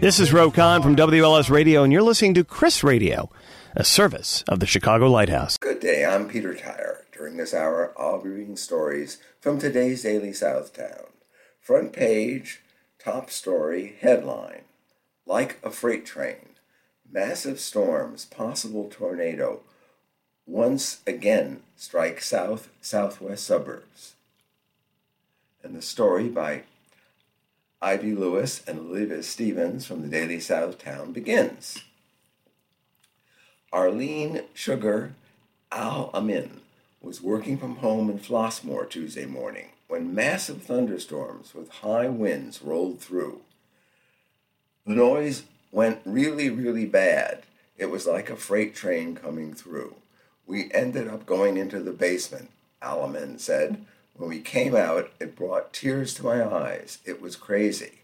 This is Ro Khan from WLS Radio, and you're listening to Chris Radio, a service of the Chicago Lighthouse. Good day, I'm Peter Tyre. During this hour, I'll be reading stories from today's Daily Southtown. Front page, top story, headline, like a freight train. Massive storms, possible tornado, once again strike southwest suburbs. And the story by Ivy Lewis and Olivia Stevens from the Daily Southtown begins. Arlene Sugar Al-Amin was working from home in Flossmoor Tuesday morning when massive thunderstorms with high winds rolled through. The noise went really, really bad. It was like a freight train coming through. We ended up going into the basement, Al-Amin said. When we came out, it brought tears to my eyes. It was crazy.